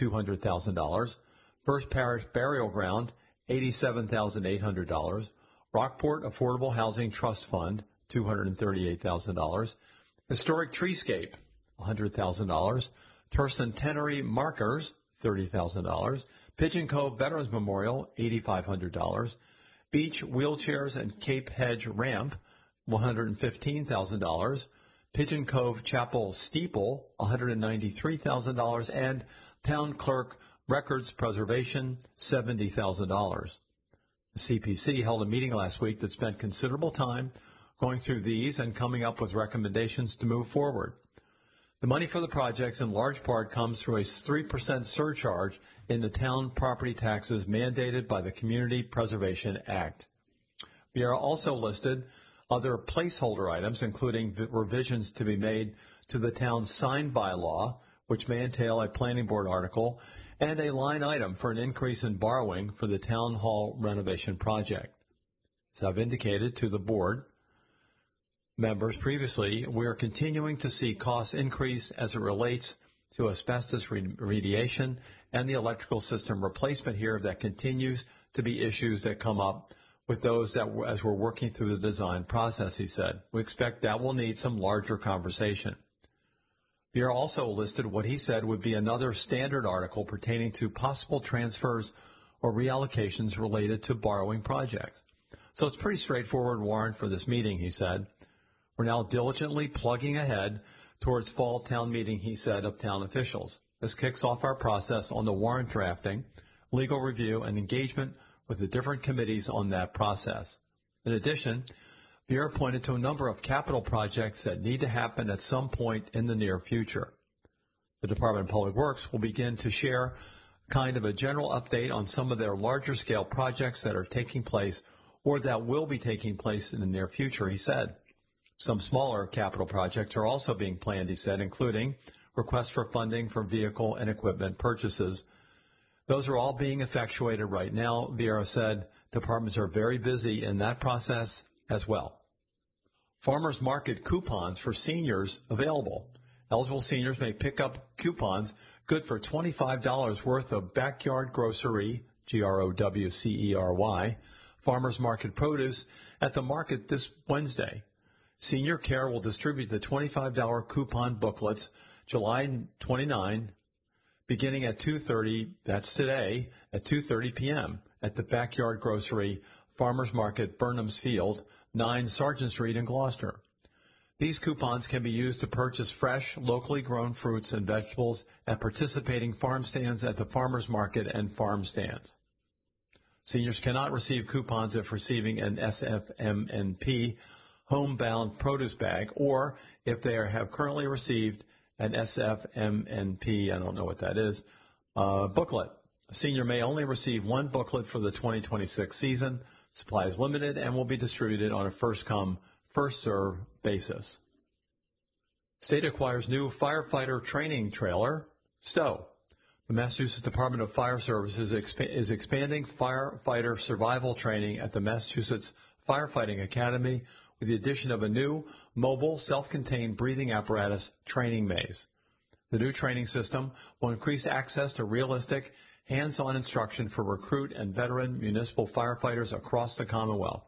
$200,000. First Parish Burial Ground, $87,800. Rockport Affordable Housing Trust Fund, $238,000. Historic Treescape, $100,000. Tercentenary Markers, $30,000. Pigeon Cove Veterans Memorial, $8,500. Beach Wheelchairs and Cape Hedge Ramp, $115,000. Pigeon Cove Chapel Steeple, $193,000. And Town Clerk Records Preservation, $70,000. The CPC held a meeting last week that spent considerable time going through these and coming up with recommendations to move forward. The money for the projects in large part comes through a 3% surcharge in the town property taxes mandated by the Community Preservation Act. We are also listed other placeholder items, including revisions to be made to the town's sign bylaw, which may entail a planning board article, and a line item for an increase in borrowing for the town hall renovation project. As I've indicated to the board members previously, we are continuing to see costs increase as it relates to asbestos remediation and the electrical system replacement here that continues to be issues that come up with those that as we're working through the design process, he said. We expect that will need some larger conversation. We are also listed what he said would be another standard article pertaining to possible transfers or reallocations related to borrowing projects. So it's pretty straightforward warrant for this meeting, he said. We're now diligently plugging ahead towards fall town meeting, he said, of town officials. This kicks off our process on the warrant drafting, legal review, and engagement with the different committees on that process. In addition, we are pointed to a number of capital projects that need to happen at some point in the near future. The Department of Public Works will begin to share kind of a general update on some of their larger scale projects that are taking place or that will be taking place in the near future, he said. Some smaller capital projects are also being planned, he said, including requests for funding for vehicle and equipment purchases. Those are all being effectuated right now. Vieira said departments are very busy in that process as well. Farmers Market coupons for seniors available. Eligible seniors may pick up coupons good for $25 worth of backyard grocery, GROWCERY, Farmers Market produce at the market this Wednesday. Senior Care will distribute the $25 coupon booklets July 29, beginning at 2:30, that's today, at 2:30 p.m. at the Backyard Grocery, Farmers Market, Burnham's Field, 9 Sargent Street in Gloucester. These coupons can be used to purchase fresh, locally grown fruits and vegetables at participating farm stands at the Farmers Market and farm stands. Seniors cannot receive coupons if receiving an SFMNP homebound produce bag, or if they have currently received an SFMNP, I don't know what that is, booklet. A senior may only receive one booklet for the 2026 season. Supply is limited and will be distributed on a first-come, first-served basis. State acquires new firefighter training trailer, Stowe. The Massachusetts Department of Fire Services is expanding firefighter survival training at the Massachusetts Firefighting Academy with the addition of a new mobile self-contained breathing apparatus training maze. The new training system will increase access to realistic, hands-on instruction for recruit and veteran municipal firefighters across the Commonwealth.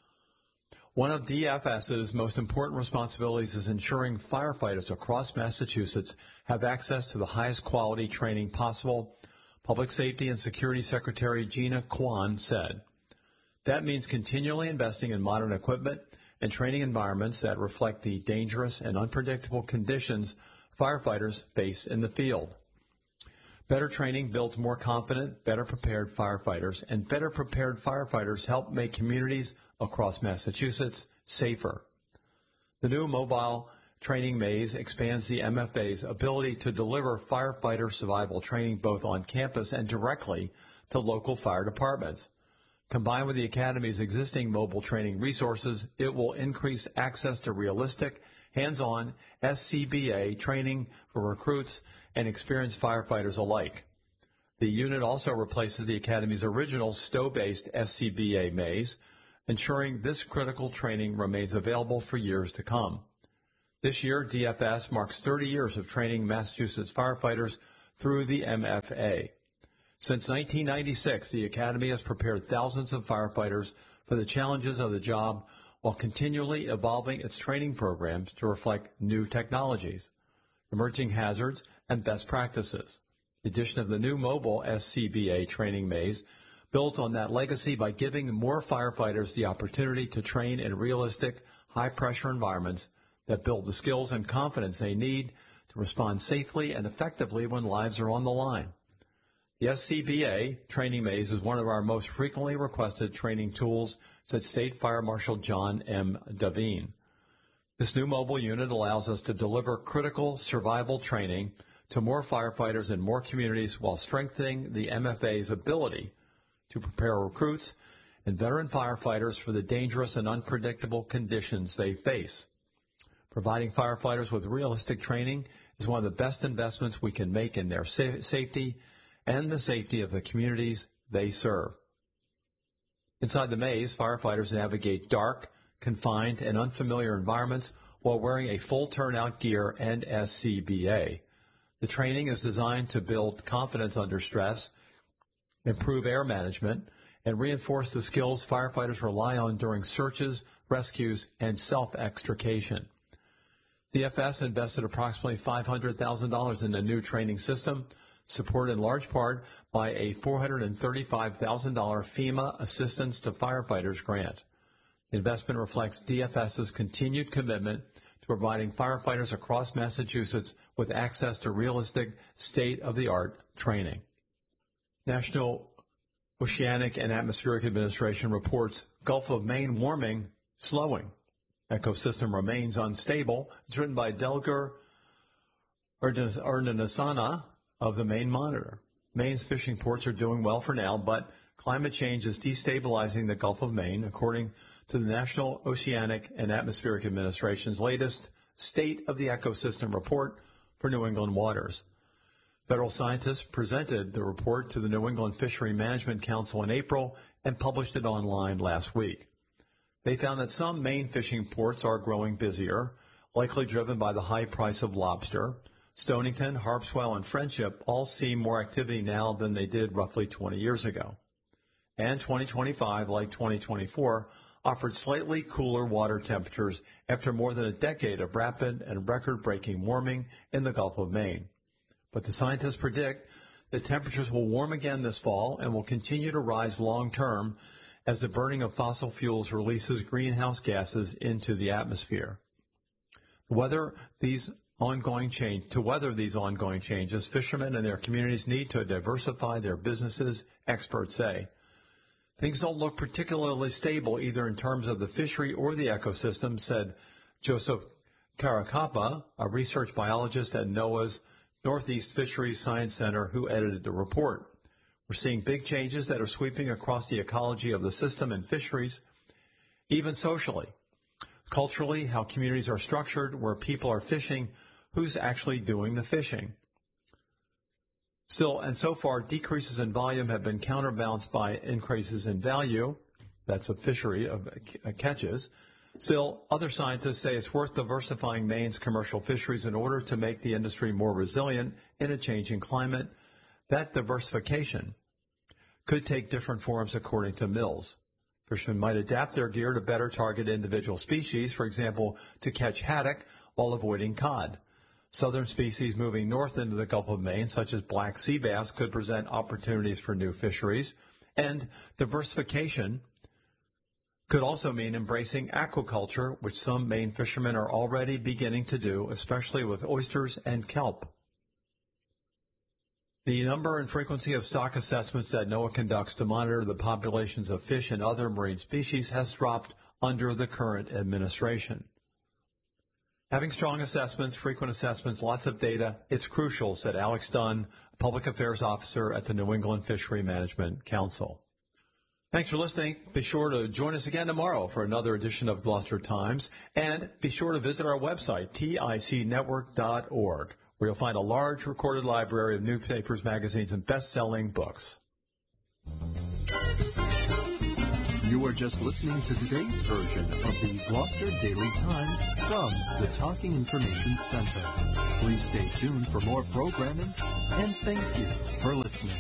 One of DFS's most important responsibilities is ensuring firefighters across Massachusetts have access to the highest quality training possible, Public Safety and Security Secretary Gina Kwan said. That means continually investing in modern equipment and training environments that reflect the dangerous and unpredictable conditions firefighters face in the field. Better training builds more confident, better prepared firefighters, and better prepared firefighters help make communities across Massachusetts safer. The new mobile training maze expands the MFA's ability to deliver firefighter survival training both on campus and directly to local fire departments. Combined with the Academy's existing mobile training resources, it will increase access to realistic, hands-on SCBA training for recruits and experienced firefighters alike. The unit also replaces the Academy's original Stowe-based SCBA maze, ensuring this critical training remains available for years to come. This year, DFS marks 30 years of training Massachusetts firefighters through the MFA. Since 1996, the Academy has prepared thousands of firefighters for the challenges of the job while continually evolving its training programs to reflect new technologies, emerging hazards, and best practices. The addition of the new mobile SCBA training maze builds on that legacy by giving more firefighters the opportunity to train in realistic, high-pressure environments that build the skills and confidence they need to respond safely and effectively when lives are on the line. The SCBA training maze is one of our most frequently requested training tools, said State Fire Marshal John M. Devine. This new mobile unit allows us to deliver critical survival training to more firefighters in more communities while strengthening the MFA's ability to prepare recruits and veteran firefighters for the dangerous and unpredictable conditions they face. Providing firefighters with realistic training is one of the best investments we can make in their safety and the safety of the communities they serve. Inside the maze, firefighters navigate dark, confined, and unfamiliar environments while wearing a full turnout gear and SCBA. The training is designed to build confidence under stress, improve air management, and reinforce the skills firefighters rely on during searches, rescues, and self-extrication. The FS invested approximately $500,000 in the new training system, supported in large part by a $435,000 FEMA Assistance to Firefighters grant. The investment reflects DFS's continued commitment to providing firefighters across Massachusetts with access to realistic, state-of-the-art training. National Oceanic and Atmospheric Administration reports Gulf of Maine warming slowing. Ecosystem remains unstable. It's written by Delgar Erdnasana of the Maine Monitor. Maine's fishing ports are doing well for now, but climate change is destabilizing the Gulf of Maine, according to the National Oceanic and Atmospheric Administration's latest State of the Ecosystem report for New England waters. Federal scientists presented the report to the New England Fishery Management Council in April and published it online last week. They found that some Maine fishing ports are growing busier, likely driven by the high price of lobster. Stonington, Harpswell, and Friendship all see more activity now than they did roughly 20 years ago. And 2025, like 2024, offered slightly cooler water temperatures after more than a decade of rapid and record-breaking warming in the Gulf of Maine. But the scientists predict that temperatures will warm again this fall and will continue to rise long-term as the burning of fossil fuels releases greenhouse gases into the atmosphere. To weather these ongoing changes, fishermen and their communities need to diversify their businesses, experts say. Things don't look particularly stable either in terms of the fishery or the ecosystem, said Joseph Caracappa, a research biologist at NOAA's Northeast Fisheries Science Center who edited the report. We're seeing big changes that are sweeping across the ecology of the system and fisheries, even socially. Culturally, how communities are structured, where people are fishing, who's actually doing the fishing. Still, and so far, decreases in volume have been counterbalanced by increases in value. That's a fishery of catches. Still, other scientists say it's worth diversifying Maine's commercial fisheries in order to make the industry more resilient in a changing climate. That diversification could take different forms according to Mills. Fishermen might adapt their gear to better target individual species, for example, to catch haddock while avoiding cod. Southern species moving north into the Gulf of Maine, such as black sea bass, could present opportunities for new fisheries. And diversification could also mean embracing aquaculture, which some Maine fishermen are already beginning to do, especially with oysters and kelp. The number and frequency of stock assessments that NOAA conducts to monitor the populations of fish and other marine species has dropped under the current administration. Having strong assessments, frequent assessments, lots of data, it's crucial, said Alex Dunn, Public Affairs Officer at the New England Fishery Management Council. Thanks for listening. Be sure to join us again tomorrow for another edition of Gloucester Times. And be sure to visit our website, ticnetwork.org, where you'll find a large recorded library of newspapers, magazines, and best-selling books. You are just listening to today's version of the Gloucester Daily Times from the Talking Information Center. Please stay tuned for more programming, and thank you for listening.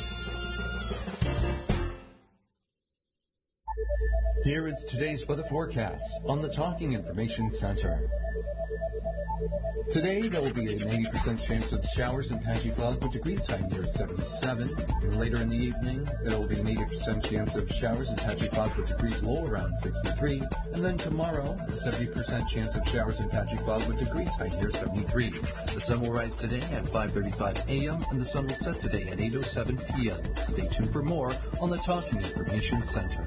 Here is today's weather forecast on the Talking Information Center. Today, there will be a 90% chance of showers and patchy fog with degrees high near 77. Later in the evening, there will be an 80% chance of showers and patchy fog with degrees low around 63. And then tomorrow, a 70% chance of showers and patchy fog with degrees high near 73. The sun will rise today at 5:35 a.m. and the sun will set today at 8:07 p.m. Stay tuned for more on the Talking Information Center.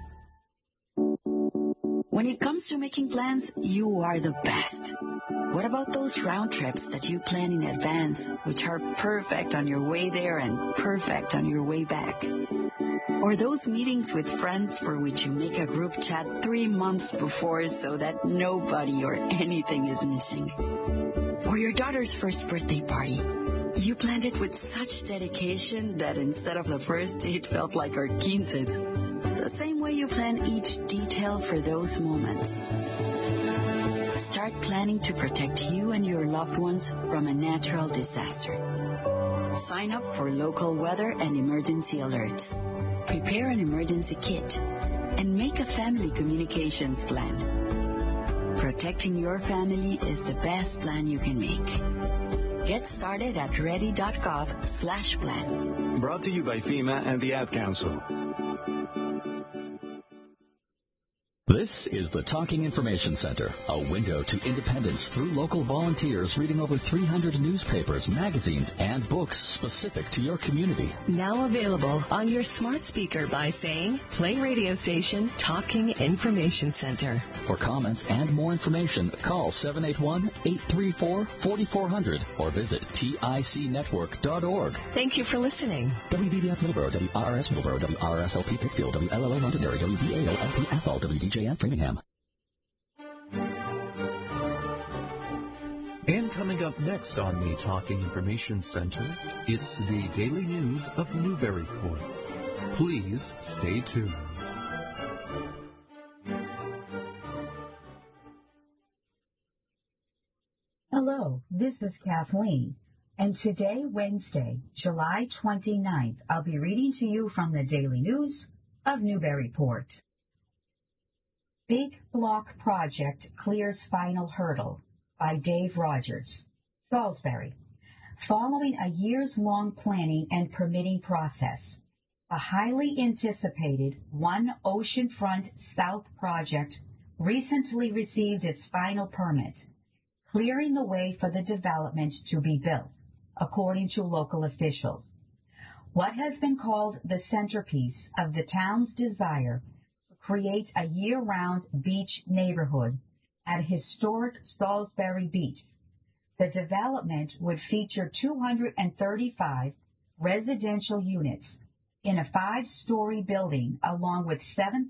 When it comes to making plans, you are the best. What about those round trips that you plan in advance, which are perfect on your way there and perfect on your way back? Or those meetings with friends for which you make a group chat 3 months before so that nobody or anything is missing? Or your daughter's first birthday party. You planned it with such dedication that instead of the first date felt like our quinces. The same way you plan each detail for those moments. Start planning to protect you and your loved ones from a natural disaster. Sign up for local weather and emergency alerts. Prepare an emergency kit and make a family communications plan. Protecting your family is the best plan you can make. Get started at ready.gov/plan. Brought to you by FEMA and the Ad Council. This is the Talking Information Center, a window to independence through local volunteers reading over 300 newspapers, magazines, and books specific to your community. Now available on your smart speaker by saying, play radio station Talking Information Center. For comments and more information, call 781-834-4400 or visit ticnetwork.org. Thank you for listening. WBBF Middleborough, WRRS Middleborough, WRSLP Pittsfield, WLLO Londonderry, WDAO-LP Athol, WDJF Framingham. And coming up next on the Talking Information Center, it's the daily news of Newburyport. Please stay tuned. Hello, this is Kathleen, and today, Wednesday, July 29th, I'll be reading to you from the Daily News of Newburyport. Big Block Project Clears Final Hurdle by Dave Rogers, Salisbury. Following a years-long planning and permitting process, the highly anticipated One Oceanfront South project recently received its final permit, clearing the way for the development to be built, according to local officials. What has been called the centerpiece of the town's desire to create a year-round beach neighborhood at historic Salisbury Beach. The development would feature 235 residential units in a 5-story building along with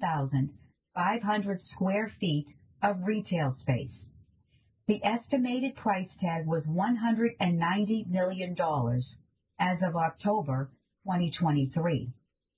7,500 square feet of retail space. The estimated price tag was $190 million as of October 2023.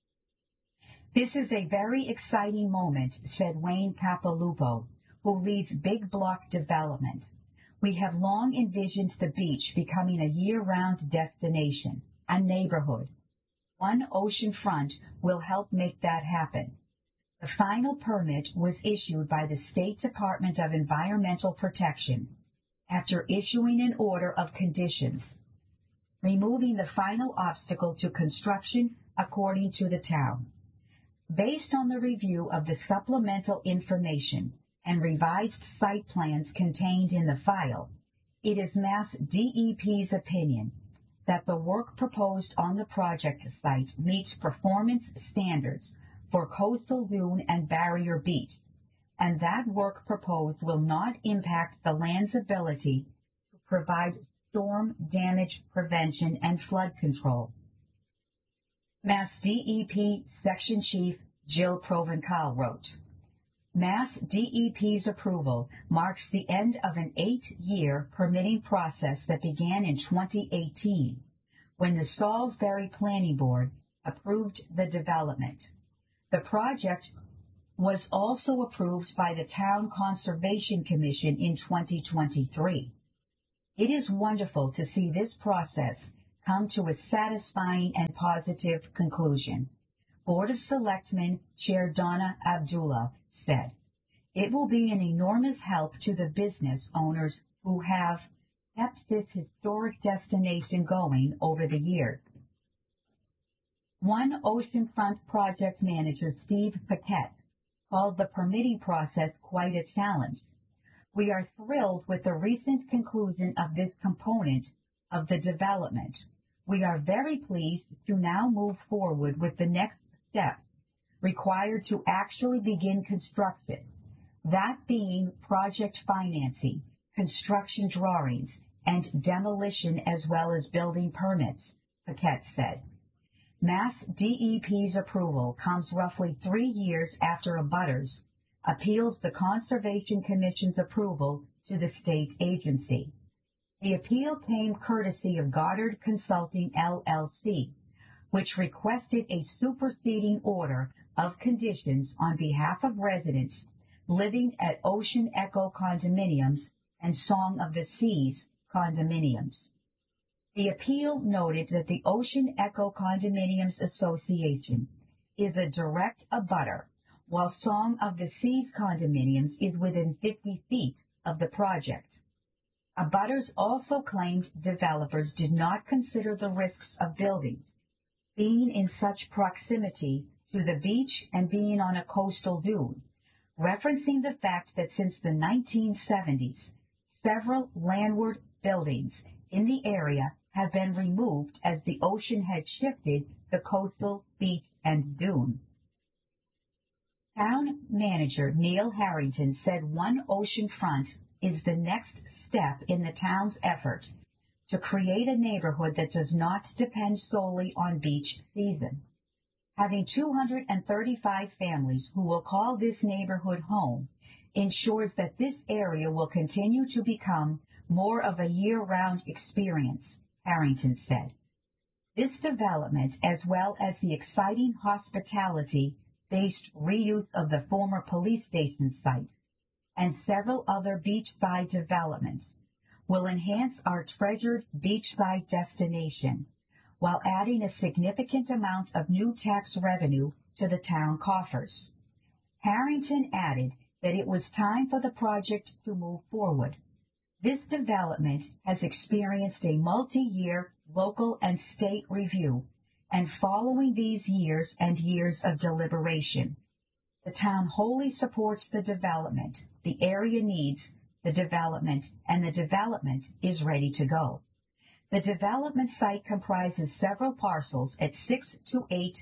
This is a very exciting moment, said Wayne Capilupo, who leads Big Block Development. We have long envisioned the beach becoming a year-round destination, a neighborhood. One Oceanfront will help make that happen. The final permit was issued by the State Department of Environmental Protection after issuing an order of conditions, removing the final obstacle to construction according to the town. Based on the review of the supplemental information and revised site plans contained in the file, it is Mass DEP's opinion that the work proposed on the project site meets performance standards for Coastal Dune and Barrier Beach, and that work proposed will not impact the land's ability to provide storm damage prevention and flood control. Mass DEP Section Chief Jill Provencal wrote, Mass DEP's approval marks the end of an 8-year permitting process that began in 2018, when the Salisbury Planning Board approved the development. The project was also approved by the Town Conservation Commission in 2023. It is wonderful to see this process come to a satisfying and positive conclusion. Board of Selectmen Chair Donna Abdullah said, "It will be an enormous help to the business owners who have kept this historic destination going over the years." One oceanfront project manager, Steve Paquette, called the permitting process quite a challenge. "We are thrilled with the recent conclusion of this component of the development. We are very pleased to now move forward with the next step required to actually begin construction, that being project financing, construction drawings, and demolition as well as building permits," Paquette said. Mass DEP's approval comes roughly 3 years after abutters appeals the Conservation Commission's approval to the state agency. The appeal came courtesy of Goddard Consulting LLC, which requested a superseding order of conditions on behalf of residents living at Ocean Echo condominiums and Song of the Seas condominiums. The appeal noted that the Ocean Echo Condominiums Association is a direct abutter, while Song of the Seas condominiums is within 50 feet of the project. Abutters also claimed developers did not consider the risks of buildings being in such proximity to the beach and being on a coastal dune, referencing the fact that since the 1970s, several landward buildings in the area have been removed as the ocean had shifted the coastal beach and dune. Town manager Neil Harrington said One Oceanfront is the next step in the town's effort to create a neighborhood that does not depend solely on beach season. Having 235 families who will call this neighborhood home ensures that this area will continue to become more of a year-round experience, Harrington said. This development, as well as the exciting hospitality-based reuse of the former police station site and several other beachside developments, will enhance our treasured beachside destination while adding a significant amount of new tax revenue to the town coffers. Harrington added that it was time for the project to move forward. This development has experienced a multi-year local and state review, and following these years and years of deliberation, the town wholly supports the development. The area needs the development, and the development is ready to go. The development site comprises several parcels at 6 to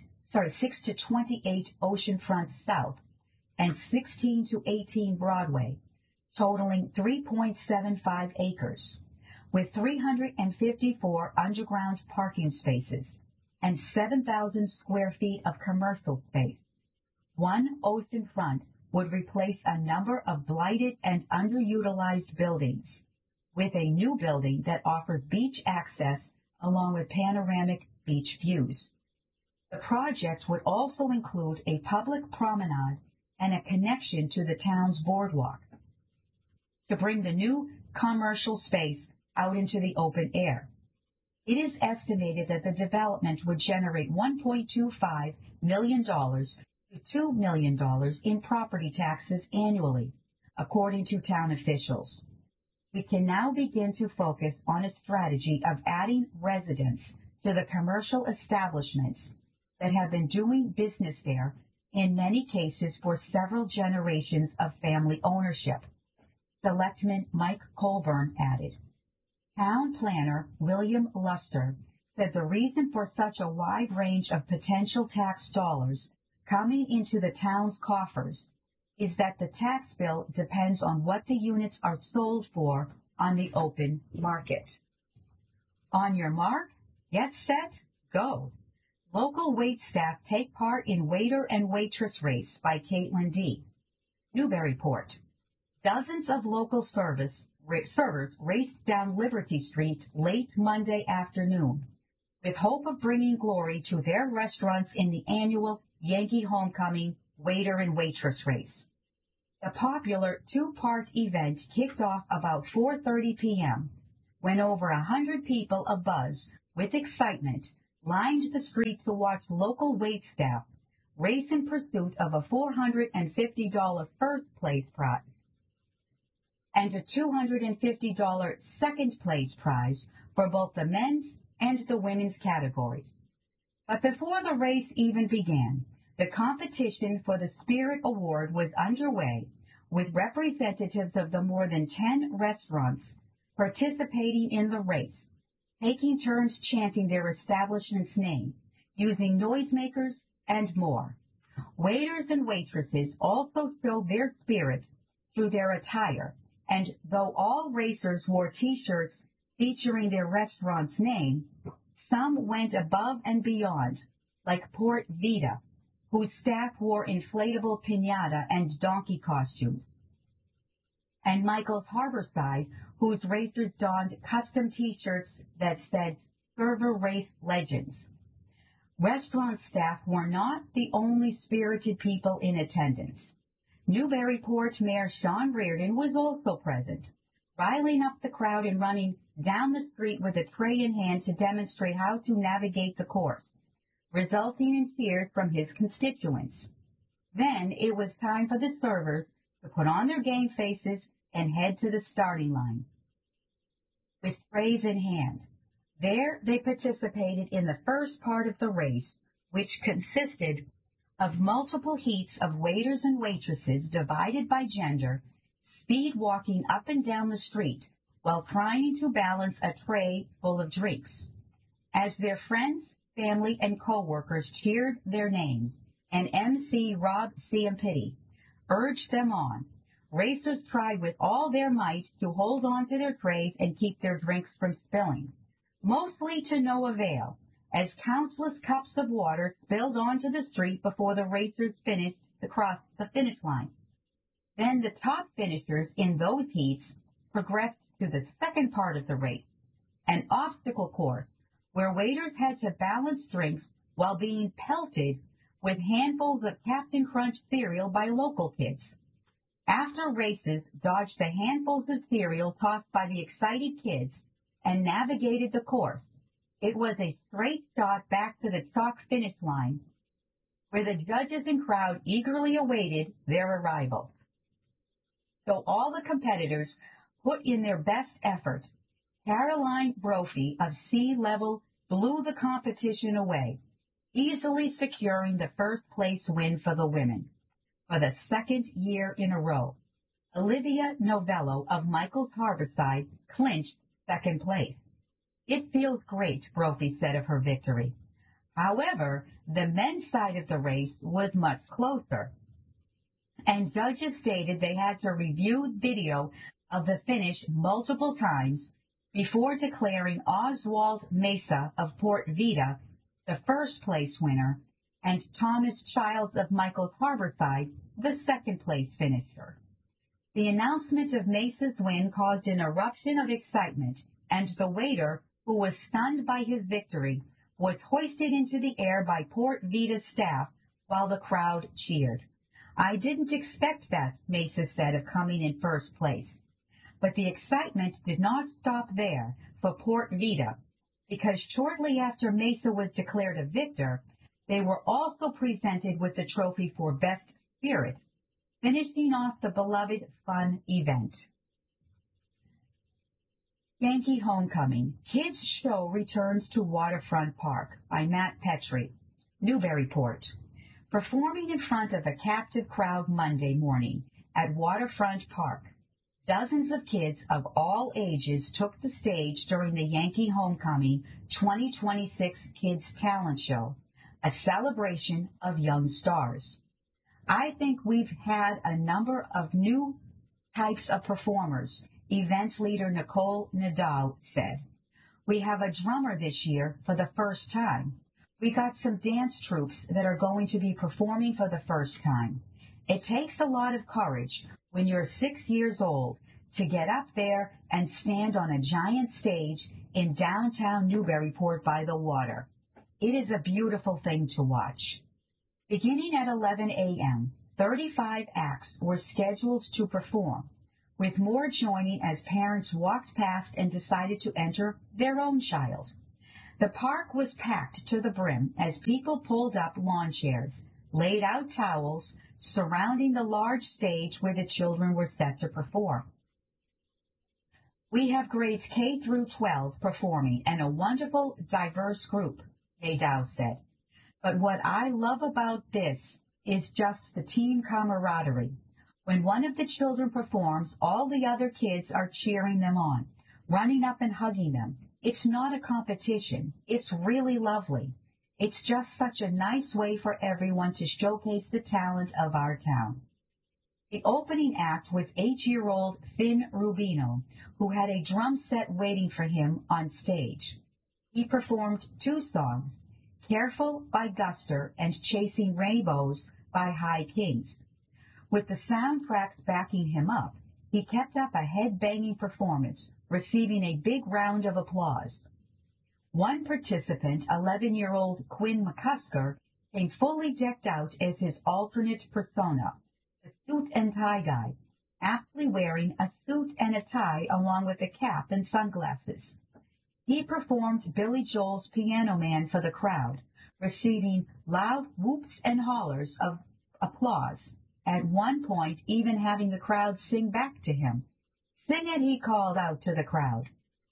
28 Oceanfront South and 16 to 18 Broadway, totaling 3.75 acres, with 354 underground parking spaces and 7,000 square feet of commercial space. One Oceanfront would replace a number of blighted and underutilized buildings with a new building that offers beach access along with panoramic beach views. The project would also include a public promenade and a connection to the town's boardwalk to bring the new commercial space out into the open air. It is estimated that the development would generate $1.25 million to $2 million in property taxes annually, according to town officials. We can now begin to focus on a strategy of adding residents to the commercial establishments that have been doing business there, in many cases for several generations of family ownership. Selectman Mike Colburn added. Town planner William Luster said the reason for such a wide range of potential tax dollars coming into the town's coffers is that the tax bill depends on what the units are sold for on the open market. On your mark, get set, go. Local waitstaff take part in waiter and waitress race by Caitlin D. Newburyport. Dozens of local servers raced down Liberty Street late Monday afternoon with hope of bringing glory to their restaurants in the annual Yankee Homecoming waiter and waitress race. The popular two-part event kicked off about 4:30 p.m. when over 100 people abuzz with excitement lined the street to watch local wait staff race in pursuit of a $450 first-place prize and a $250 second-place prize for both the men's and the women's categories. But before the race even began, the competition for the Spirit Award was underway, with representatives of the more than 10 restaurants participating in the race, taking turns chanting their establishment's name, using noisemakers, and more. Waiters and waitresses also showed their spirit through their attire, and though all racers wore T-shirts featuring their restaurant's name, some went above and beyond, like Port Vita, whose staff wore inflatable piñata and donkey costumes, and Michael's Harborside, whose racers donned custom T-shirts that said Server Race Legends. Restaurant staff were not the only spirited people in attendance. Newburyport Mayor Sean Reardon was also present, riling up the crowd and running down the street with a tray in hand to demonstrate how to navigate the course, resulting in cheers from his constituents. Then it was time for the servers to put on their game faces and head to the starting line. With trays in hand, there they participated in the first part of the race, which consisted of multiple heats of waiters and waitresses divided by gender, speed walking up and down the street while trying to balance a tray full of drinks. As their friends, family, and co-workers cheered their names, and MC Rob Ciampiti urged them on, racers tried with all their might to hold on to their trays and keep their drinks from spilling, mostly to no avail, as countless cups of water spilled onto the street before the racers finished across the finish line. Then the top finishers in those heats progressed to the second part of the race, an obstacle course where waiters had to balance drinks while being pelted with handfuls of Captain Crunch cereal by local kids. After races dodged the handfuls of cereal tossed by the excited kids and navigated the course, it was a straight shot back to the chalk finish line, where the judges and crowd eagerly awaited their arrival. So all the competitors put in their best effort. Caroline Brophy of Sea Level blew the competition away, easily securing the first place win for the women for the second year in a row. Olivia Novello of Michael's Harborside clinched second place. It feels great, Brophy said of her victory. However, the men's side of the race was much closer, and judges stated they had to review video of the finish multiple times before declaring Oswald Mesa of Port Vita the first place winner and Thomas Childs of Michael's Harborside the second place finisher. The announcement of Mesa's win caused an eruption of excitement, and the waiter, who was stunned by his victory, was hoisted into the air by Port Vita's staff while the crowd cheered. I didn't expect that, Mesa said of coming in first place. But the excitement did not stop there for Port Vita, because shortly after Mesa was declared a victor, they were also presented with the trophy for Best Spirit, finishing off the beloved fun event. Yankee Homecoming, Kids Show returns to Waterfront Park by Matt Petrie, Newburyport. Performing in front of a captive crowd Monday morning at Waterfront Park, dozens of kids of all ages took the stage during the Yankee Homecoming 2026 Kids Talent Show, a celebration of young stars. I think we've had a number of new types of performers, event leader Nicole Nadal said. We have a drummer this year for the first time. We got some dance troupes that are going to be performing for the first time. It takes a lot of courage when you're 6 years old to get up there and stand on a giant stage in downtown Newburyport by the water. It is a beautiful thing to watch. Beginning at 11 a.m., 35 acts were scheduled to perform, with more joining as parents walked past and decided to enter their own child. The park was packed to the brim as people pulled up lawn chairs, laid out towels, surrounding the large stage where the children were set to perform. We have grades K through 12 performing and a wonderful, diverse group, Nadal said. But what I love about this is just the team camaraderie. When one of the children performs, all the other kids are cheering them on, running up and hugging them. It's not a competition. It's really lovely. It's just such a nice way for everyone to showcase the talent of our town. The opening act was 8-year-old Finn Rubino, who had a drum set waiting for him on stage. He performed 2 songs, Careful by Guster and Chasing Rainbows by High Kings. With the soundtracks backing him up, he kept up a head-banging performance, receiving a big round of applause. One participant, 11-year-old Quinn McCusker, came fully decked out as his alternate persona, the suit and tie guy, aptly wearing a suit and a tie along with a cap and sunglasses. He performed Billy Joel's Piano Man for the crowd, receiving loud whoops and hollers of applause, at one point even having the crowd sing back to him. Sing it, he called out to the crowd.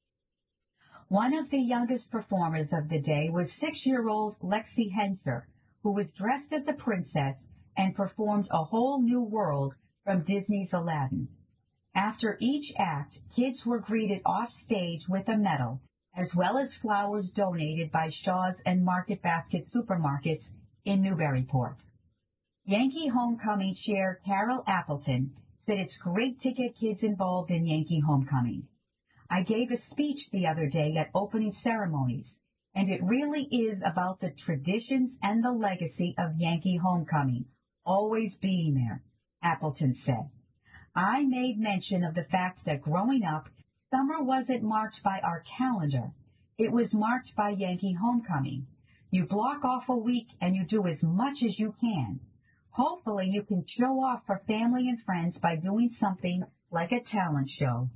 One of the youngest performers of the day was 6-year-old Lexi Henser, who was dressed as a princess and performed A Whole New World from Disney's Aladdin. After each act, kids were greeted off stage with a medal, as well as flowers donated by Shaw's and Market Basket supermarkets in Newburyport. Yankee Homecoming Chair Carol Appleton said it's great to get kids involved in Yankee Homecoming. I gave a speech the other day at opening ceremonies, and it really is about the traditions and the legacy of Yankee Homecoming, always being there, Appleton said. I made mention of the fact that growing up, summer wasn't marked by our calendar. It was marked by Yankee Homecoming. You block off a week and you do as much as you can. Hopefully you can show off for family and friends by doing something like a talent show.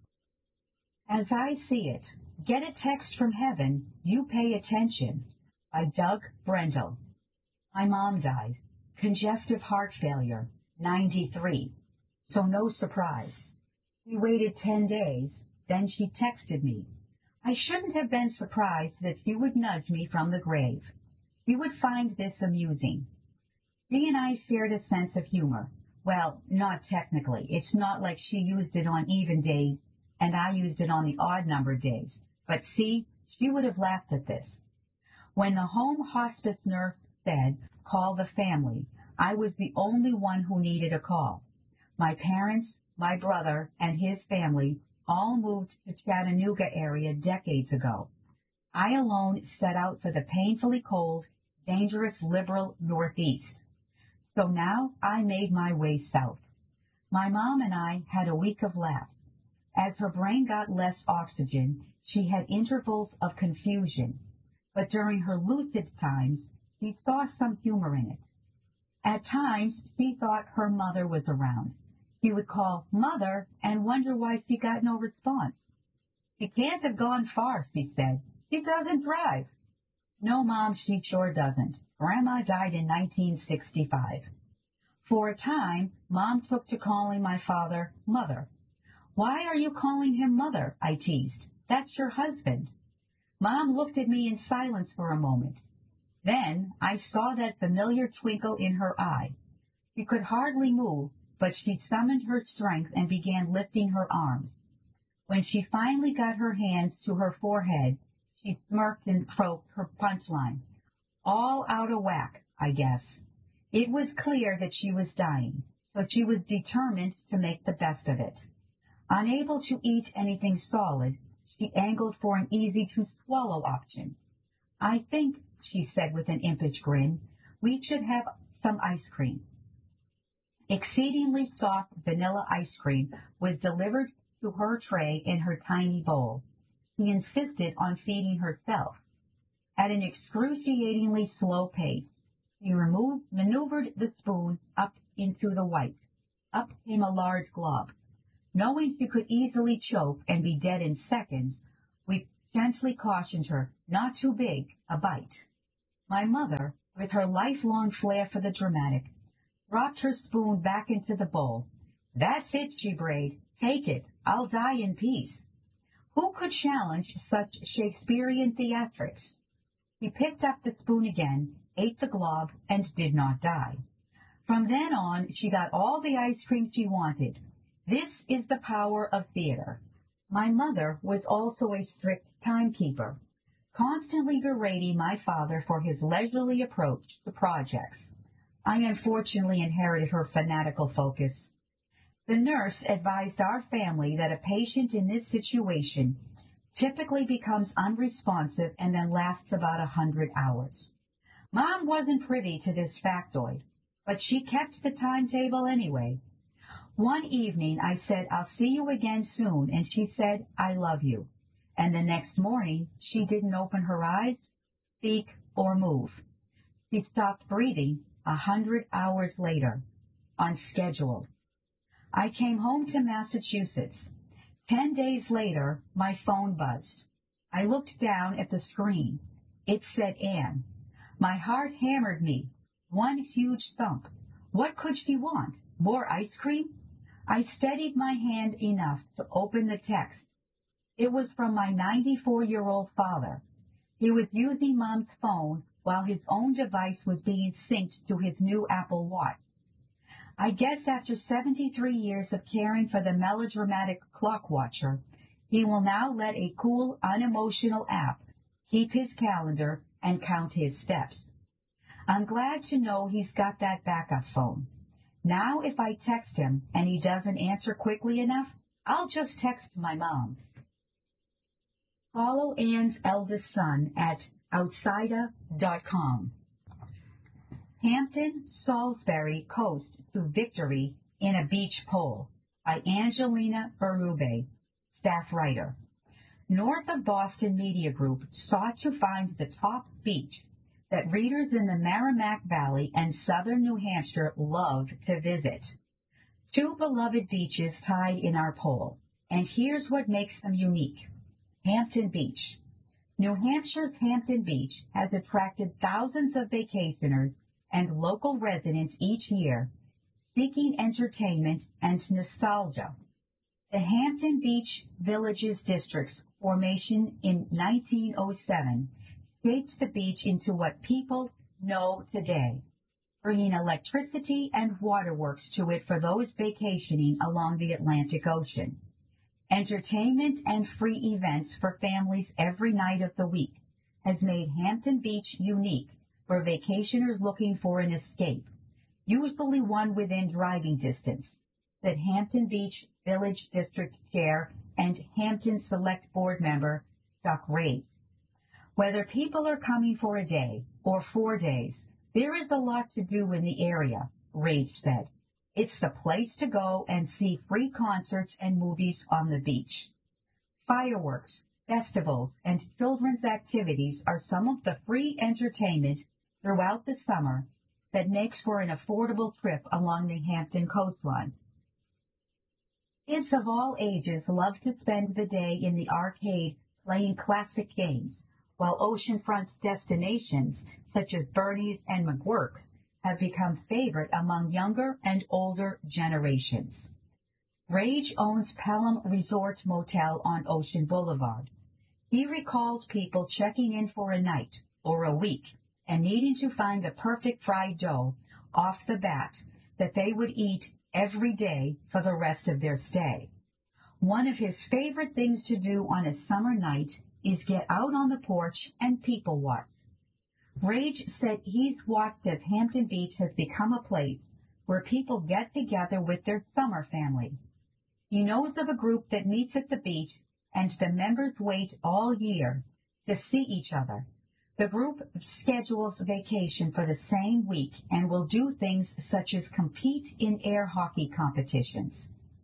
As I See It, Get a Text from Heaven, You Pay Attention, by Doug Brendel. My mom died. Congestive heart failure, 93. So no surprise. We waited 10 days, then she texted me. I shouldn't have been surprised that she would nudge me from the grave. She would find this amusing. She and I shared a sense of humor. Well, not technically. It's not like she used it on even days and I used it on the odd-numbered days. But see, she would have laughed at this. When the home hospice nurse said, call the family, I was the only one who needed a call. My parents, my brother, and his family all moved to Chattanooga area decades ago. I alone set out for the painfully cold, dangerous liberal Northeast. So now I made my way south. My mom and I had a week of laughs. As her brain got less oxygen, she had intervals of confusion. But during her lucid times, she saw some humor in it. At times, she thought her mother was around. She would call Mother and wonder why she got no response. She can't have gone far, she said. She doesn't drive. No, Mom, she sure doesn't. Grandma died in 1965. For a time, Mom took to calling my father Mother. Why are you calling him Mother? I teased. That's your husband. Mom looked at me in silence for a moment. Then I saw that familiar twinkle in her eye. She could hardly move, but she summoned her strength and began lifting her arms. When she finally got her hands to her forehead, she smirked and croaked her punchline. All out of whack, I guess. It was clear that she was dying, so she was determined to make the best of it. Unable to eat anything solid, she angled for an easy-to-swallow option. I think, she said with an impish grin, we should have some ice cream. Exceedingly soft vanilla ice cream was delivered to her tray in her tiny bowl. She insisted on feeding herself. At an excruciatingly slow pace, He maneuvered the spoon up into the white. Up came a large glob. Knowing she could easily choke and be dead in seconds, we gently cautioned her, not too big, a bite. My mother, with her lifelong flair for the dramatic, dropped her spoon back into the bowl. That's it, she brayed. Take it. I'll die in peace. Who could challenge such Shakespearean theatrics? He picked up the spoon again, ate the glob, and did not die. From then on, she got all the ice cream she wanted. This is the power of theater. My mother was also a strict timekeeper, constantly berating my father for his leisurely approach to projects. I unfortunately inherited her fanatical focus. The nurse advised our family that a patient in this situation typically becomes unresponsive and then lasts about 100 hours. Mom wasn't privy to this factoid, but she kept the timetable anyway. One evening I said, I'll see you again soon, and she said, I love you. And the next morning, she didn't open her eyes, speak, or move. She stopped breathing 100 hours later, unscheduled. I came home to Massachusetts. 10 days later, my phone buzzed. I looked down at the screen. It said Anne. My heart hammered me. One huge thump. What could she want? More ice cream? I steadied my hand enough to open the text. It was from my 94-year-old father. He was using Mom's phone while his own device was being synced to his new Apple Watch. I guess after 73 years of caring for the melodramatic clock watcher, he will now let a cool, unemotional app keep his calendar and count his steps. I'm glad to know he's got that backup phone. Now if I text him and he doesn't answer quickly enough, I'll just text my mom. Follow Anne's eldest son at outsider.com. Hampton, Salisbury Coast to Victory in a Beach Poll by Angelina Berube, staff writer. North of Boston Media Group sought to find the top beach that readers in the Merrimack Valley and southern New Hampshire love to visit. Two beloved beaches tied in our poll, and here's what makes them unique. Hampton Beach. New Hampshire's Hampton Beach has attracted thousands of vacationers and local residents each year, seeking entertainment and nostalgia. The Hampton Beach Villages District's formation in 1907 shaped the beach into what people know today, bringing electricity and waterworks to it for those vacationing along the Atlantic Ocean. Entertainment and free events for families every night of the week has made Hampton Beach unique for vacationers looking for an escape, usually one within driving distance, said Hampton Beach Village District Chair and Hampton Select Board member Chuck Rage. Whether people are coming for a day or 4 days, there is a lot to do in the area, Rage said. It's the place to go and see free concerts and movies on the beach. Fireworks, festivals, and children's activities are some of the free entertainment throughout the summer that makes for an affordable trip along the Hampton coastline. Kids of all ages love to spend the day in the arcade playing classic games, while oceanfront destinations such as Bernie's and McGuirk's have become favorite among younger and older generations. Rage owns Pelham Resort Motel on Ocean Boulevard. He recalled people checking in for a night or a week and needing to find the perfect fried dough off the bat that they would eat every day for the rest of their stay. One of his favorite things to do on a summer night is get out on the porch and people watch. Rage said he's watched as Hampton Beach has become a place where people get together with their summer family. He knows of a group that meets at the beach and the members wait all year to see each other. The group schedules vacation for the same week and will do things such as compete in air hockey competitions.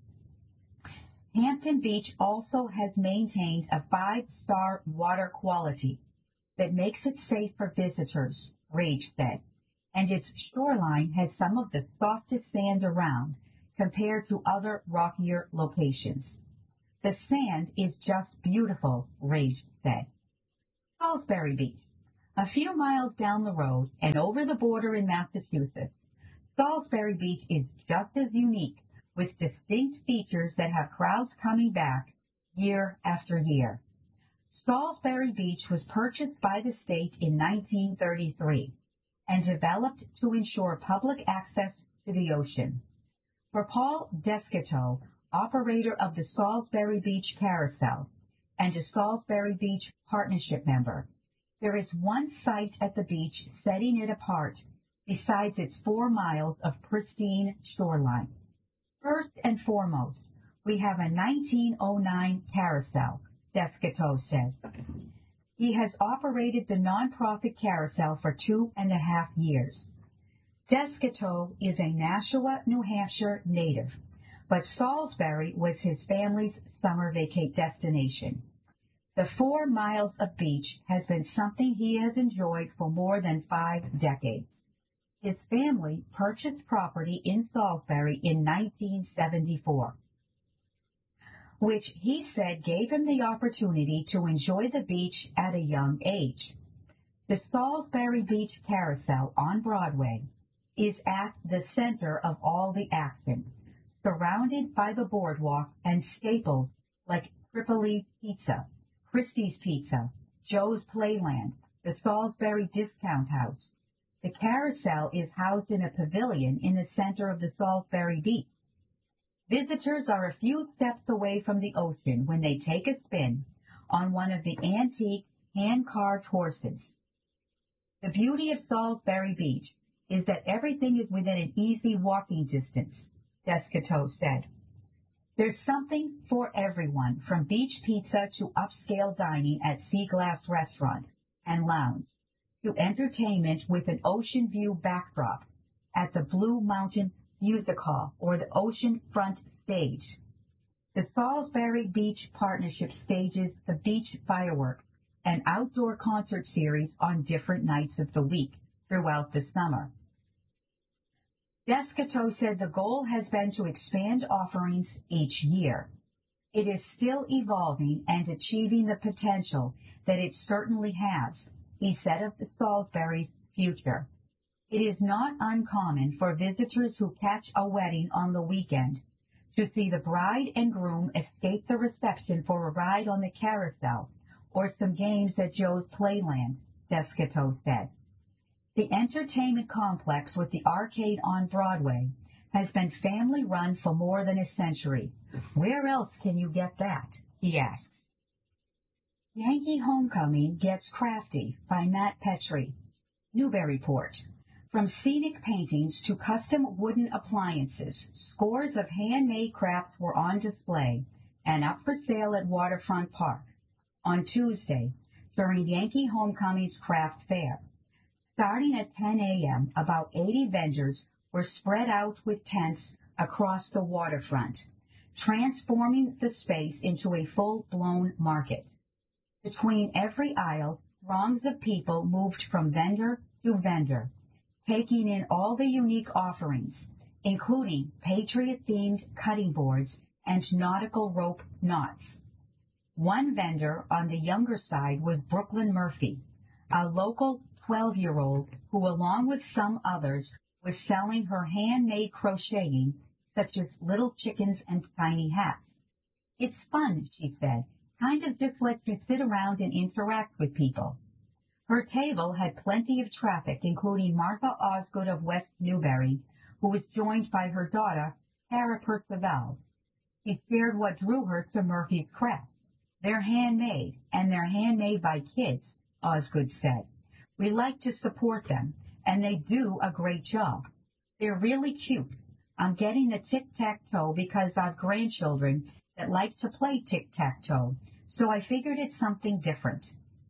Hampton Beach also has maintained a 5-star water quality that makes it safe for visitors, Rage said, and its shoreline has some of the softest sand around compared to other rockier locations. The sand is just beautiful, Rage said. Salisbury Beach. A few miles down the road and over the border in Massachusetts, Salisbury Beach is just as unique, with distinct features that have crowds coming back year after year. Salisbury Beach was purchased by the state in 1933 and developed to ensure public access to the ocean. For Paul Descateau, operator of the Salisbury Beach Carousel and a Salisbury Beach Partnership member, there is one site at the beach setting it apart besides its 4 miles of pristine shoreline. First and foremost, we have a 1909 carousel, Descateau said. He has operated the nonprofit carousel for 2.5 years. Descateau is a Nashua, New Hampshire native, but Salisbury was his family's summer vacate destination. The 4 miles of beach has been something he has enjoyed for more than 5 decades. His family purchased property in Salisbury in 1974, which he said gave him the opportunity to enjoy the beach at a young age. The Salisbury Beach Carousel on Broadway is at the center of all the action, surrounded by the boardwalk and staples like Tripoli Pizza, Christie's Pizza, Joe's Playland, the Salisbury Discount House. The carousel is housed in a pavilion in the center of the Salisbury Beach. Visitors are a few steps away from the ocean when they take a spin on one of the antique hand-carved horses. The beauty of Salisbury Beach is that everything is within an easy walking distance, Descateau said. There's something for everyone, from beach pizza to upscale dining at Sea Glass Restaurant and Lounge, to entertainment with an ocean view backdrop at the Blue Mountain Music Hall or the Ocean Front Stage. The Salisbury Beach Partnership stages the beach fireworks and outdoor concert series on different nights of the week throughout the summer. Descateau said the goal has been to expand offerings each year. It is still evolving and achieving the potential that it certainly has, he said of the Salisbury's future. It is not uncommon for visitors who catch a wedding on the weekend to see the bride and groom escape the reception for a ride on the carousel or some games at Joe's Playland, Descateau said. The entertainment complex with the arcade on Broadway has been family-run for more than a century. Where else can you get that? He asks. Yankee Homecoming Gets Crafty by Matt Petrie, Newburyport. From scenic paintings to custom wooden appliances, scores of handmade crafts were on display and up for sale at Waterfront Park on Tuesday during Yankee Homecoming's craft fair. Starting at 10 a.m., about 80 vendors were spread out with tents across the waterfront, transforming the space into a full-blown market. Between every aisle, throngs of people moved from vendor to vendor, taking in all the unique offerings, including Patriot-themed cutting boards and nautical rope knots. One vendor on the younger side was Brooklyn Murphy, a local 12-year-old who, along with some others, was selling her handmade crocheting, such as little chickens and tiny hats. It's fun, she said, kind of just lets you sit around and interact with people. Her table had plenty of traffic, including Martha Osgood of West Newbury, who was joined by her daughter, Tara Percival. She shared what drew her to Murphy's crafts. They're handmade, and they're handmade by kids, Osgood said. We like to support them, and they do a great job. They're really cute. I'm getting the tic-tac-toe because I've grandchildren that like to play tic-tac-toe, so I figured it's something different.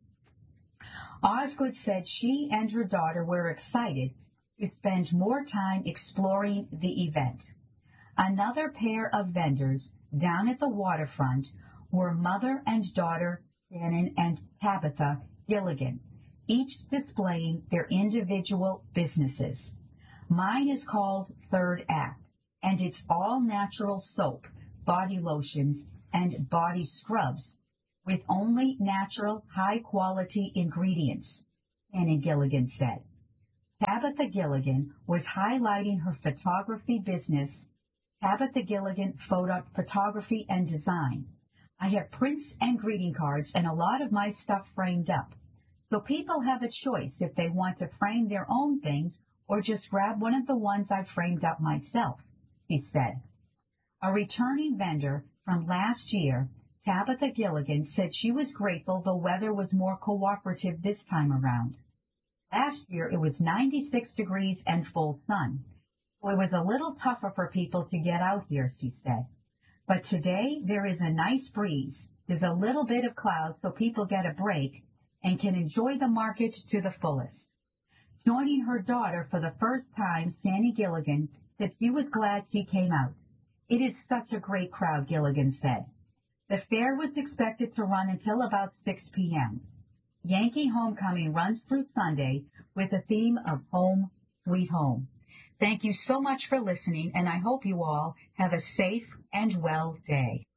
Osgood said she and her daughter were excited to spend more time exploring the event. Another pair of vendors down at the waterfront were mother and daughter Shannon and Tabitha Gilligan. each displaying their individual businesses. Mine is called Third Act, and it's all natural soap, body lotions, and body scrubs with only natural, high-quality ingredients, Annie Gilligan said. Tabitha Gilligan was highlighting her photography business, Tabitha Gilligan Photography and Design. I have prints and greeting cards and a lot of my stuff framed up. So people have a choice if they want to frame their own things or just grab one of the ones I've framed up myself, he said. A returning vendor from last year, Tabitha Gilligan, said she was grateful the weather was more cooperative this time around. Last year it was 96 degrees and full sun. So it was a little tougher for people to get out here, she said. But today there is a nice breeze. There's a little bit of cloud so people get a break and can enjoy the market to the fullest. Joining her daughter for the first time, Sandy Gilligan said she was glad she came out. It is such a great crowd, Gilligan said. The fair was expected to run until about 6 p.m. Yankee Homecoming runs through Sunday with a theme of Home, Sweet Home. Thank you so much for listening, and I hope you all have a safe and well day.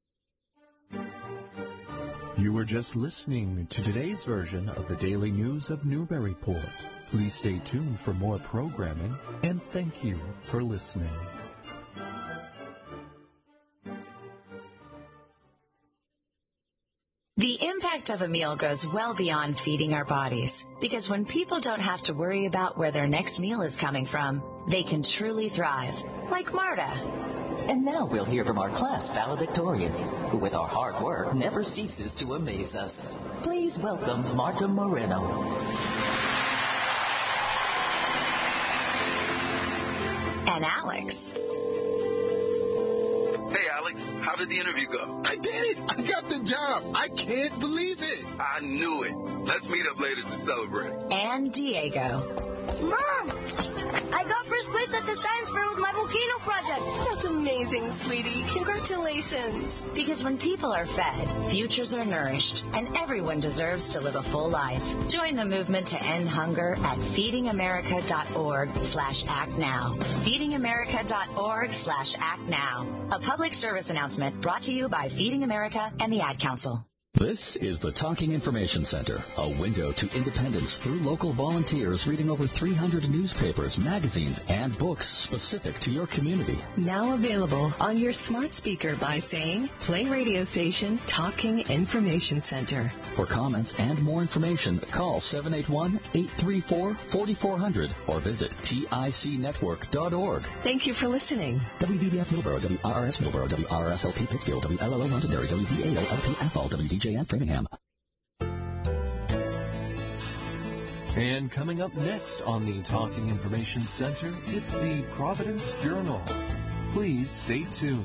You were just listening to today's version of the Daily News of Newburyport. Please stay tuned for more programming, and thank you for listening. The impact of a meal goes well beyond feeding our bodies, because when people don't have to worry about where their next meal is coming from, they can truly thrive, like Marta. And now we'll hear from our class valedictorian, who with our hard work never ceases to amaze us. Please welcome Marta Moreno. And Alex. Hey, Alex, how did the interview go? I did it! I got the job! I can't believe it! I knew it. Let's meet up later to celebrate. And Diego. Mom! I got first place at the science fair with my volcano project. That's amazing, sweetie. Congratulations. Because when people are fed, futures are nourished, and everyone deserves to live a full life. Join the movement to end hunger at feedingamerica.org/actnow. Feedingamerica.org/actnow. A public service announcement brought to you by Feeding America and the Ad Council. This is the Talking Information Center, a window to independence through local volunteers reading over 300 newspapers, magazines, and books specific to your community. Now available on your smart speaker by saying, play radio station Talking Information Center. For comments and more information, call 781-834-4400 or visit ticnetwork.org. Thank you for listening. WVBF Middleborough, WRRS Middleborough, WRSLP Pittsfield, WLLO Londonderry, WDAO-LP WDJN Framingham. And coming up next on the Talking Information Center, it's the Providence Journal. Please stay tuned.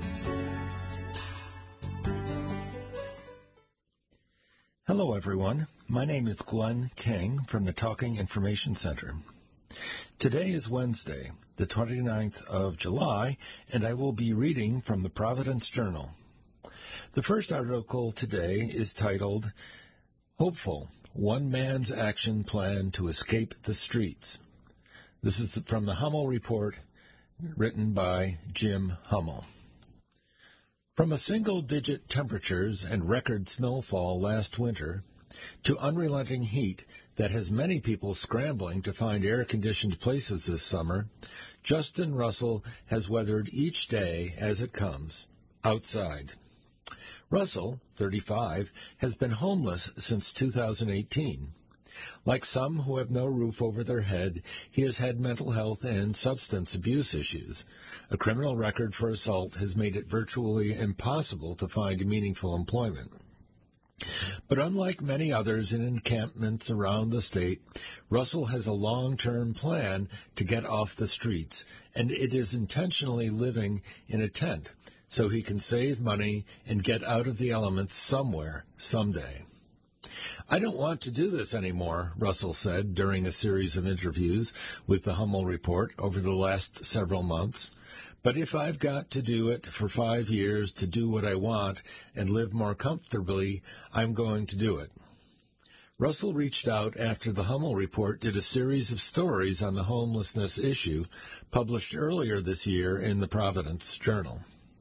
Hello, everyone. My name is Glenn King from the Talking Information Center. Today is Wednesday, the 29th of July, and I will be reading from the Providence Journal. The first article today is titled, Hopeful, One Man's Action Plan to Escape the Streets. This is from the Hummel Report, written by Jim Hummel. From a single-digit temperatures and record snowfall last winter to unrelenting heat that has many people scrambling to find air-conditioned places this summer, Justin Russell has weathered each day as it comes, outside. Russell, 35, has been homeless since 2018. Like some who have no roof over their head, he has had mental health and substance abuse issues. A criminal record for assault has made it virtually impossible to find meaningful employment. But unlike many others in encampments around the state, Russell has a long-term plan to get off the streets, and it is intentionally living in a tent so he can save money and get out of the elements somewhere, someday. I don't want to do this anymore, Russell said during a series of interviews with the Hummel Report over the last several months. But if I've got to do it for 5 years to do what I want and live more comfortably, I'm going to do it. Russell reached out after the Hummel Report did a series of stories on the homelessness issue published earlier this year in the Providence Journal.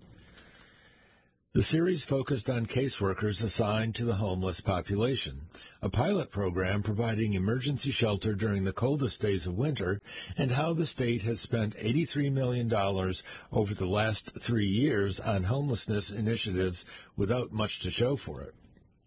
The series focused on caseworkers assigned to the homeless population, a pilot program providing emergency shelter during the coldest days of winter, and how the state has spent $83 million over the last 3 years on homelessness initiatives without much to show for it.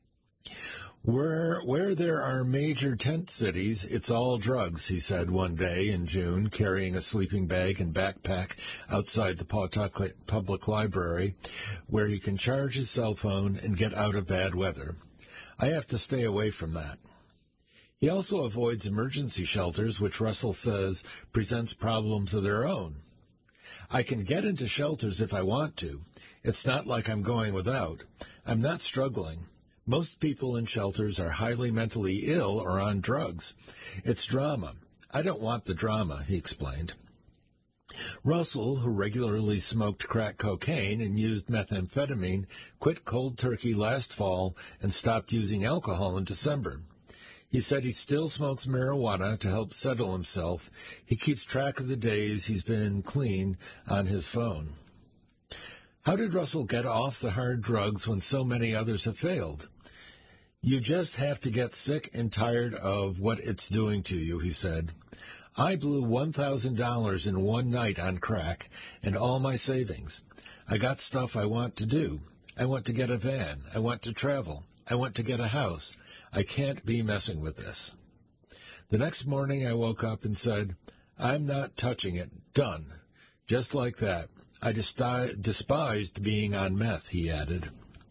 Where there are major tent cities, it's all drugs, he said one day in June, carrying a sleeping bag and backpack outside the Pawtucket Public Library, where he can charge his cell phone and get out of bad weather. I have to stay away from that. He also avoids emergency shelters, which Russell says presents problems of their own. I can get into shelters if I want to. It's not like I'm going without. I'm not struggling. Most people in shelters are highly mentally ill or on drugs. It's drama. I don't want the drama, he explained. Russell, who regularly smoked crack cocaine and used methamphetamine, quit cold turkey last fall and stopped using alcohol in December. He said he still smokes marijuana to help settle himself. He keeps track of the days he's been clean on his phone. How did Russell get off the hard drugs when so many others have failed? You just have to get sick and tired of what it's doing to you, he said. I blew $1,000 in one night on crack and all my savings. I got stuff I want to do. I want to get a van. I want to travel. I want to get a house. I can't be messing with this. The next morning I woke up and said, I'm not touching it. Done. Just like that. I despised being on meth, he added.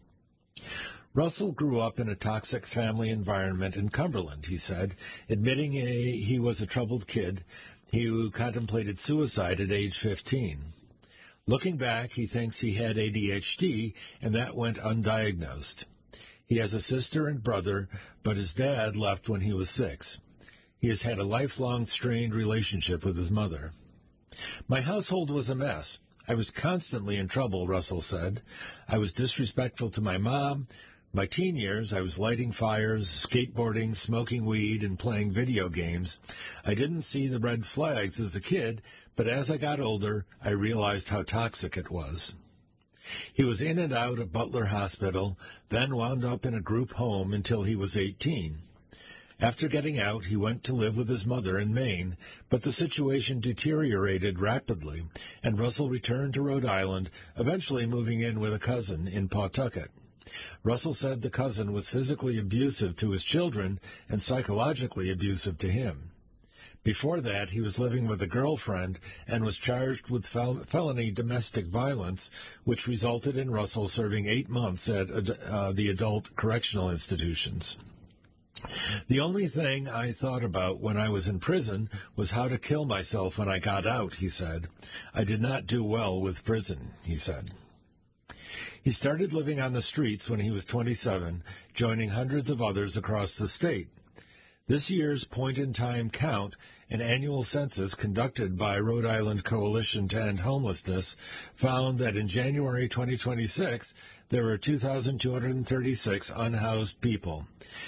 Russell grew up in a toxic family environment in Cumberland, he said, admitting he was a troubled kid who contemplated suicide at age 15. Looking back, he thinks he had ADHD, and that went undiagnosed. He has a sister and brother, but his dad left when he was 6. He has had a lifelong strained relationship with his mother. My household was a mess. I was constantly in trouble, Russell said. I was disrespectful to my mom. My teen years, I was lighting fires, skateboarding, smoking weed, and playing video games. I didn't see the red flags as a kid, but as I got older, I realized how toxic it was. He was in and out of Butler Hospital, then wound up in a group home until he was 18. After getting out, he went to live with his mother in Maine, but the situation deteriorated rapidly, and Russell returned to Rhode Island, eventually moving in with a cousin in Pawtucket. Russell said the cousin was physically abusive to his children and psychologically abusive to him. Before that, he was living with a girlfriend and was charged with felony domestic violence, which resulted in Russell serving 8 months at the adult correctional institutions. The only thing I thought about when I was in prison was how to kill myself when I got out, he said. I did not do well with prison, he said. He started living on the streets when he was 27, joining hundreds of others across the state. This year's point-in-time count, an annual census conducted by Rhode Island Coalition to End Homelessness, found that in January 2026, there were 2,236 unhoused people,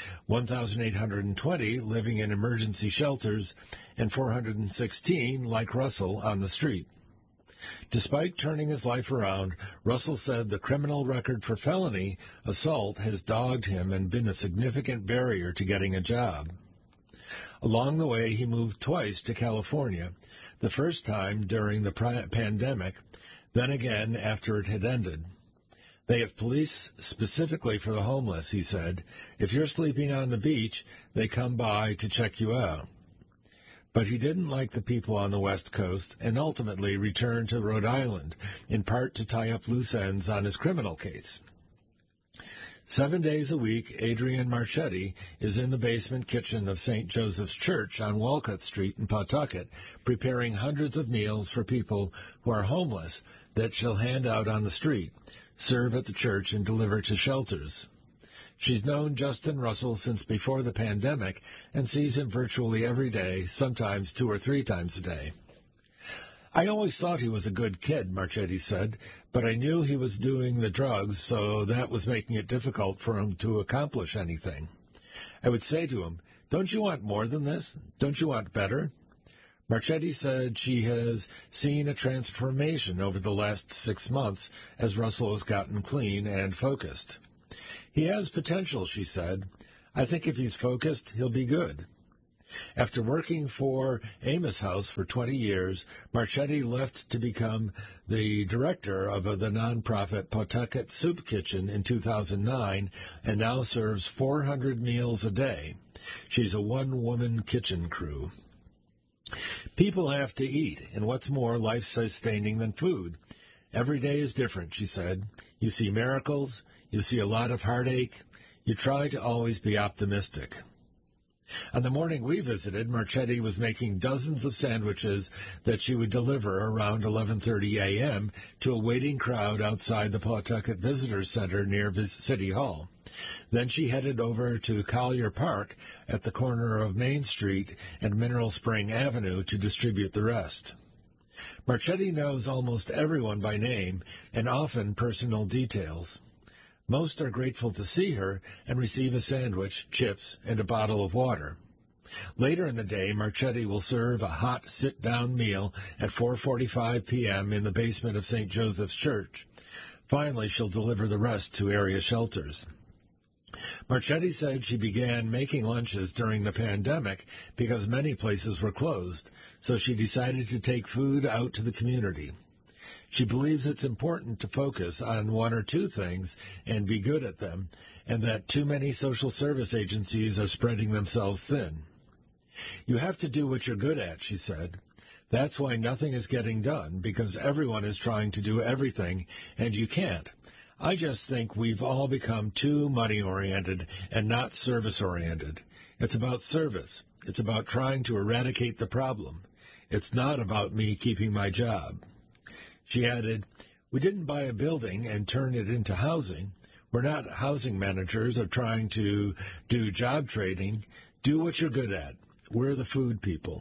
1,820 living in emergency shelters, and 416, like Russell, on the street. Despite turning his life around, Russell said the criminal record for felony assault has dogged him and been a significant barrier to getting a job. Along the way, he moved twice to California, the first time during the pandemic, then again after it had ended. They have police specifically for the homeless, he said. If you're sleeping on the beach, they come by to check you out. But he didn't like the people on the West Coast and ultimately returned to Rhode Island, in part to tie up loose ends on his criminal case. 7 days a week, Adrian Marchetti is in the basement kitchen of St. Joseph's Church on Walcott Street in Pawtucket, preparing hundreds of meals for people who are homeless that she'll hand out on the street, serve at the church, and deliver to shelters. She's known Justin Russell since before the pandemic and sees him virtually every day, sometimes 2 or 3 times a day. I always thought he was a good kid, Marchetti said, but I knew he was doing the drugs, so that was making it difficult for him to accomplish anything. I would say to him, don't you want more than this? Don't you want better? Marchetti said she has seen a transformation over the last 6 months as Russell has gotten clean and focused. He has potential, she said. I think if he's focused, he'll be good. After working for Amos House for 20 years, Marchetti left to become the director of the nonprofit Pawtucket Soup Kitchen in 2009 and now serves 400 meals a day. She's a one-woman kitchen crew. People have to eat, and what's more life-sustaining than food? Every day is different, she said. You see miracles, you see a lot of heartache. You try to always be optimistic. On the morning we visited, Marchetti was making dozens of sandwiches that she would deliver around 11:30 a.m. to a waiting crowd outside the Pawtucket Visitors Center near City Hall. Then she headed over to Collier Park at the corner of Main Street and Mineral Spring Avenue to distribute the rest. Marchetti knows almost everyone by name and often personal details. Most are grateful to see her and receive a sandwich, chips, and a bottle of water. Later in the day, Marchetti will serve a hot sit-down meal at 4:45 p.m. in the basement of St. Joseph's Church. Finally, she'll deliver the rest to area shelters. Marchetti said she began making lunches during the pandemic because many places were closed, so she decided to take food out to the community. She believes it's important to focus on one or two things and be good at them, and that too many social service agencies are spreading themselves thin. You have to do what you're good at, she said. That's why nothing is getting done, because everyone is trying to do everything, and you can't. I just think we've all become too money-oriented and not service-oriented. It's about service. It's about trying to eradicate the problem. It's not about me keeping my job. She added, we didn't buy a building and turn it into housing. We're not housing managers or trying to do job trading. Do what you're good at. We're the food people.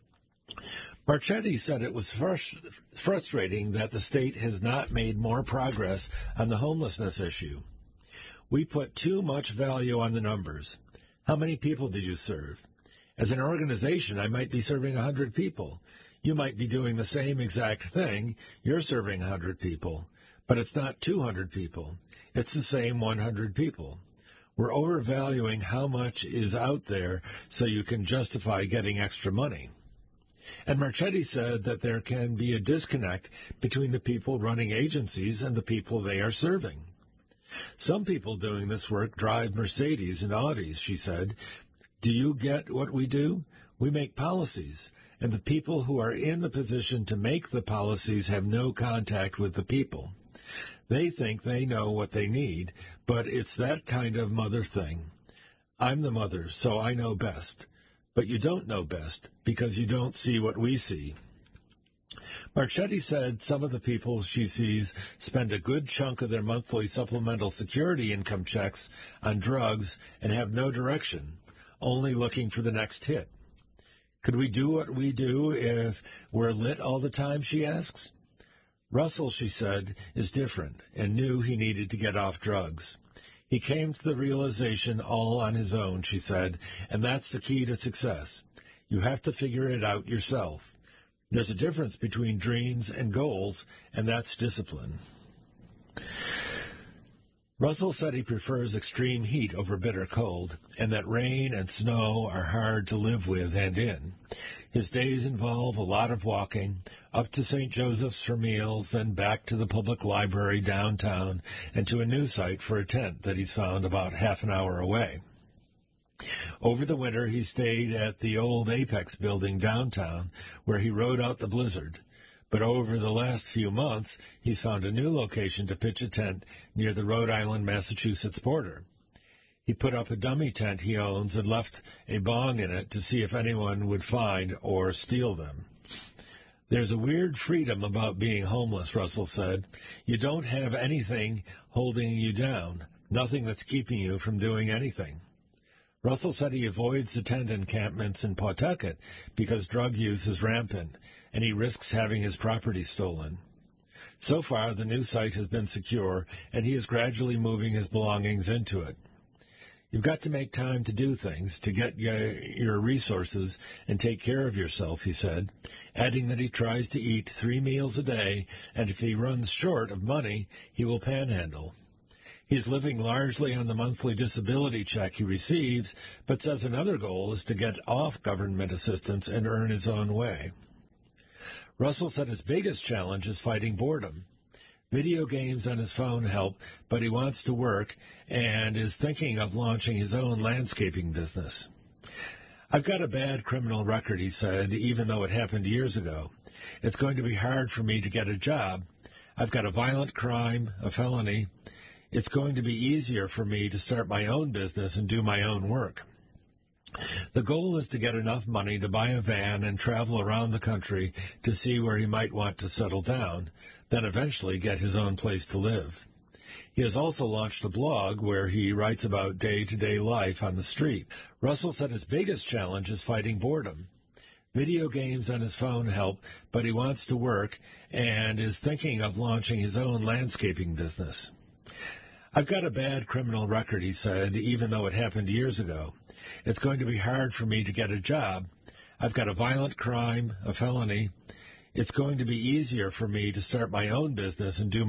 Marchetti said it was frustrating that the state has not made more progress on the homelessness issue. We put too much value on the numbers. How many people did you serve? As an organization, I might be serving 100 people. You might be doing the same exact thing. You're serving 100 people. But it's not 200 people. It's the same 100 people. We're overvaluing how much is out there so you can justify getting extra money. And Marchetti said that there can be a disconnect between the people running agencies and the people they are serving. Some people doing this work drive Mercedes and Audis, she said. Do you get what we do? We make policies, and the people who are in the position to make the policies have no contact with the people. They think they know what they need, but it's that kind of mother thing. I'm the mother, so I know best. But you don't know best because you don't see what we see. Marchetti said some of the people she sees spend a good chunk of their monthly supplemental security income checks on drugs and have no direction, only looking for the next hit. Could we do what we do if we're lit all the time, she asks. Russell, she said, is different and knew he needed to get off drugs. He came to the realization all on his own, she said, and that's the key to success. You have to figure it out yourself. There's a difference between dreams and goals, and that's discipline. Russell said he prefers extreme heat over bitter cold, and that rain and snow are hard to live with and in. His days involve a lot of walking, up to St. Joseph's for meals, then back to the public library downtown, and to a new site for a tent that he's found about half an hour away. Over the winter, he stayed at the old Apex building downtown, where he rode out the blizzard. But over the last few months, he's found a new location to pitch a tent near the Rhode Island-Massachusetts border. He put up a dummy tent he owns and left a bong in it to see if anyone would find or steal them. There's a weird freedom about being homeless, Russell said. You don't have anything holding you down, nothing that's keeping you from doing anything. Russell said he avoids the tent encampments in Pawtucket because drug use is rampant, and he risks having his property stolen. So far, the new site has been secure, and he is gradually moving his belongings into it. You've got to make time to do things, to get your resources and take care of yourself, he said, adding that he tries to eat 3 meals a day, and if he runs short of money, he will panhandle. He's living largely on the monthly disability check he receives, but says another goal is to get off government assistance and earn his own way. Russell said his biggest challenge is fighting boredom. Video games on his phone help, but he wants to work and is thinking of launching his own landscaping business. I've got a bad criminal record, he said, even though it happened years ago. It's going to be hard for me to get a job. I've got a violent crime, a felony. It's going to be easier for me to start my own business and do my own work. The goal is to get enough money to buy a van and travel around the country to see where he might want to settle down, then eventually get his own place to live. He has also launched a blog where he writes about day-to-day life on the street. Russell said his biggest challenge is fighting boredom. Video games on his phone help, but he wants to work and is thinking of launching his own landscaping business. I've got a bad criminal record, he said, even though it happened years ago. It's going to be hard for me to get a job. I've got a violent crime, a felony. It's going to be easier for me to start my own business and do